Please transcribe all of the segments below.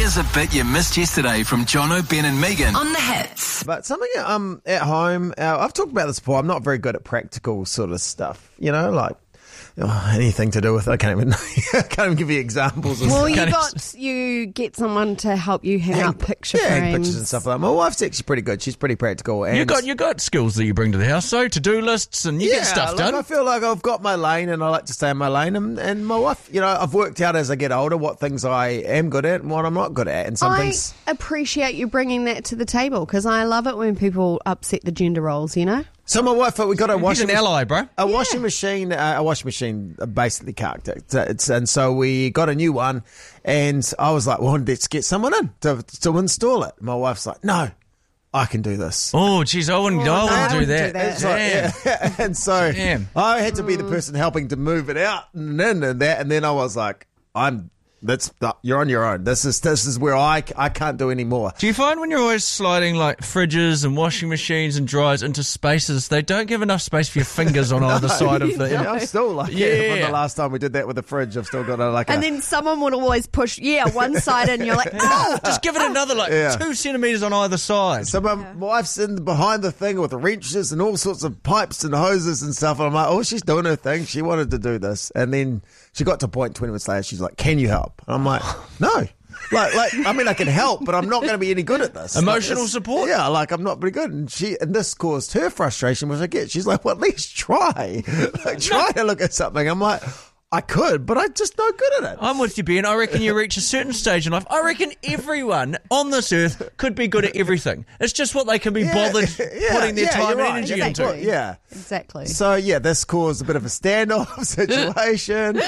Here's a bit you missed yesterday from Jono, Ben and Megan on The Hits. But something at home, I've talked about this before, I'm not very good at practical sort of stuff, like anything to do with it. I can't even give you examples. Well, you get someone to help you hang up picture frames. Pictures and stuff like that. My wife's actually pretty good. She's pretty practical. And you got skills that you bring to the house, so to-do lists and you get stuff done. I feel like I've got my lane and I like to stay in my lane. And my wife, I've worked out as I get older what things I am good at and what I'm not good at. And some things. I appreciate you bringing that to the table because I love it when people upset the gender roles, So my wife, we got a washing machine. He's an ally, bro. Washing machine. A washing machine basically carked it. And so we got a new one, and I was like, "Well, let's get someone in to install it." My wife's like, "No, I can do this." Oh, geez, I wouldn't do that. Damn. And so I had to be the person helping to move it out and that, and then I was like, you're on your own. This is where I can't do any more. Do you find when you're always sliding like fridges and washing machines and dryers into spaces, they don't give enough space for your fingers on either side of the... I'm still from the last time we did that with the fridge, I've still got And then someone would always push, one side and you're like, just give it another 2 centimetres on either side. So my wife's in behind the thing with the wrenches and all sorts of pipes and hoses and stuff. And I'm like, oh, she's doing her thing. She wanted to do this. And then she got to a point 20 minutes later, she's like, can you help? And I'm like, no. I can help, but I'm not going to be any good at this. Emotional support? Yeah, I'm not very good. And this caused her frustration, which I get. She's like, well, at least try. Try to look at something. I'm like, I could, but I'm just no good at it. I'm with you, Ben. I reckon you reach a certain stage in life. I reckon everyone on this earth could be good at everything. It's just what they can be bothered putting their time and energy into. Yeah, exactly. So, this caused a bit of a standoff situation.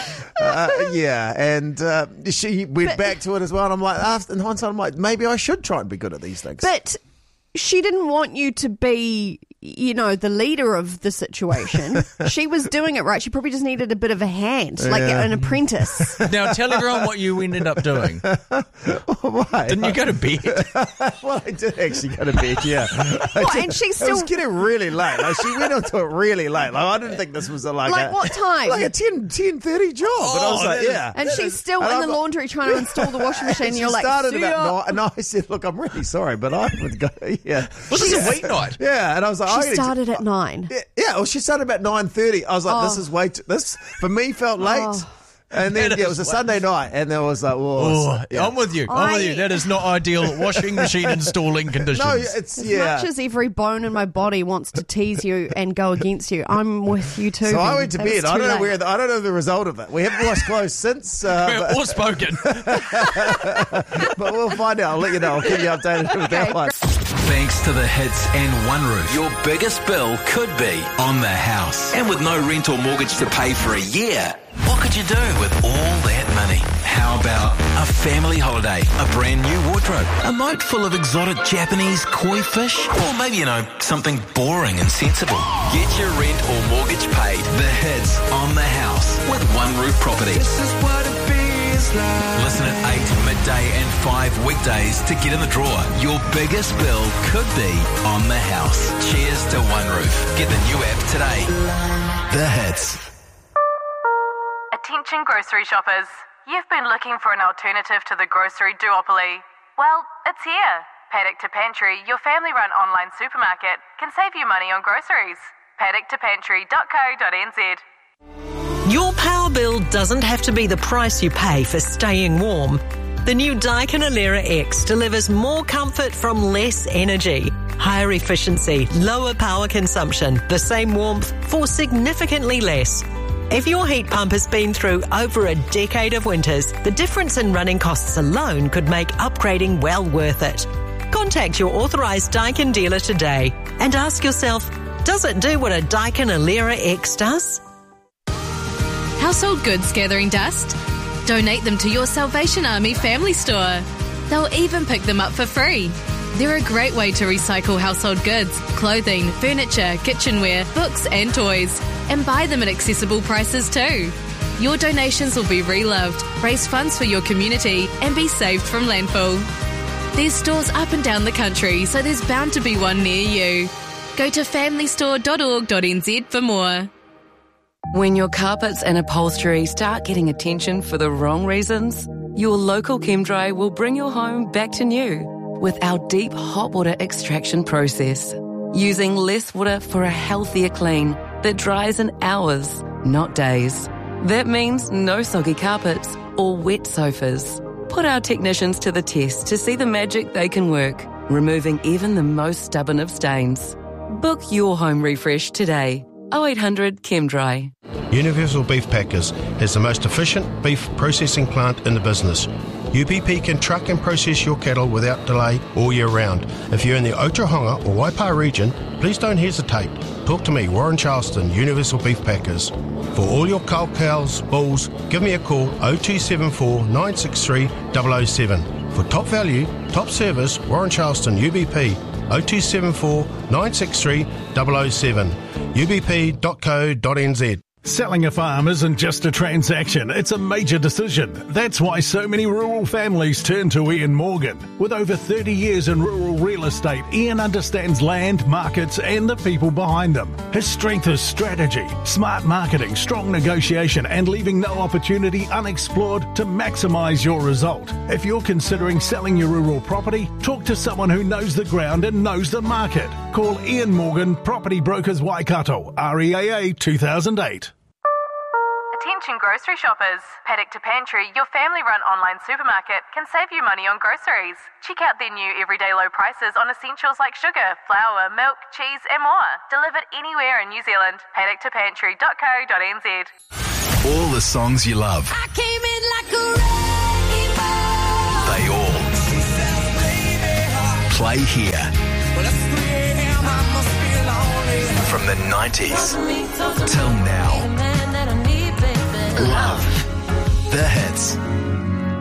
And she went back to it as well. And I'm like, in hindsight, I'm like, maybe I should try and be good at these things. But she didn't want you to be, the leader of the situation. She was doing it right. She probably just needed a bit of a hand, like an apprentice. Now, tell everyone what you ended up doing. Why? Didn't you go to bed? Well, I did actually go to bed, yeah. And she still... It was getting really late. She went onto it really late. I didn't think this was what time? Like a 10:30 job. But I was like, yeah. And she's still in the laundry trying to install the washing machine. And you're like, started about 9, and I said, look, I'm really sorry, but I would go, Was this a weeknight? Yeah, and I was like... She started at 9. Yeah, well, she started about 9:30. I was like, this is way too... This, for me, felt late. And then, it was a Sunday night, and there was like, I'm with you. That is not ideal washing machine installing conditions. No, it's, As much as every bone in my body wants to tease you and go against you, I'm with you too. So I went to bed. I don't know the result of it. We haven't washed clothes since. Or spoken. But we'll find out. I'll let you know. I'll keep you updated with that one. Thanks to The Hits and One Roof, your biggest bill could be on the house. And with no rent or mortgage to pay for a year, what could you do with all that money? How about a family holiday, a brand new wardrobe, a moat full of exotic Japanese koi fish, or maybe, something boring and sensible? Get your rent or mortgage paid. The Hits on the house with One Roof Property. This is what it feels like. Listen at 8 midday and 5 weekdays to get in the draw. Your biggest bill could be on the house. Cheers to One Roof. Get the new app today. The Hits. Attention grocery shoppers. You've been looking for an alternative to the grocery duopoly. Well, it's here. Paddock to Pantry, your family-run online supermarket, can save you money on groceries. paddocktoPantry.co.nz. Your power bill doesn't have to be the price you pay for staying warm. The new Daikin Alera X delivers more comfort from less energy, higher efficiency, lower power consumption, the same warmth for significantly less. If your heat pump has been through over a decade of winters, the difference in running costs alone could make upgrading well worth it. Contact your authorised Daikin dealer today and ask yourself, does it do what a Daikin Alera X does? Household goods gathering dust? Donate them to your Salvation Army family store. They'll even pick them up for free. They're a great way to recycle household goods, clothing, furniture, kitchenware, books and toys, and buy them at accessible prices too. Your donations will be reloved, raise funds for your community, and be saved from landfill. There's stores up and down the country, so there's bound to be one near you. Go to familystore.org.nz for more. When your carpets and upholstery start getting attention for the wrong reasons, your local ChemDry will bring your home back to new with our deep hot water extraction process, using less water for a healthier clean that dries in hours, not days. That means no soggy carpets or wet sofas. Put our technicians to the test to see the magic they can work, removing even the most stubborn of stains. Book your home refresh today. 0800 ChemDry. Universal Beef Packers has the most efficient beef processing plant in the business. UBP can truck and process your cattle without delay all year round. If you're in the Otahonga or Waipa region, please don't hesitate. Talk to me, Warren Charleston, Universal Beef Packers. For all your cows, bulls, give me a call 0274 963 007. For top value, top service, Warren Charleston, UBP 0274 963 007. ubp.co.nz. Selling a farm isn't just a transaction, it's a major decision. That's why so many rural families turn to Ian Morgan. With over 30 years in rural real estate, Ian understands land, markets and the people behind them. His strength is strategy, smart marketing, strong negotiation and leaving no opportunity unexplored to maximise your result. If you're considering selling your rural property, talk to someone who knows the ground and knows the market. Call Ian Morgan, Property Brokers Waikato, REAA 2008. Attention grocery shoppers. Paddock to Pantry, your family-run online supermarket, can save you money on groceries. Check out their new everyday low prices on essentials like sugar, flour, milk, cheese and more. Delivered anywhere in New Zealand. paddocktoPantry.co.nz. All the songs you love. I came in like a rainbow. They all play here. From the 90s till now. Love the hits.